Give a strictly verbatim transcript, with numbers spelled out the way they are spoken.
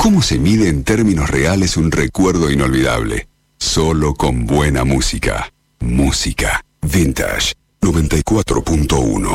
¿Cómo se mide en términos reales un recuerdo inolvidable? Solo con buena música. Música Vintage noventa y cuatro punto uno.